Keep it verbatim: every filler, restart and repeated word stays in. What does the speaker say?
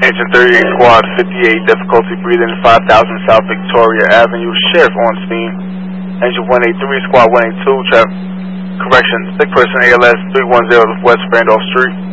Engine thirty-eight Squad fifty-eight, difficulty breathing five thousand South Victoria Avenue, Sheriff on scene. Engine one eighty-three Squad one eighty-two, traffic correction, sick person A L S three one zero West Randolph Street.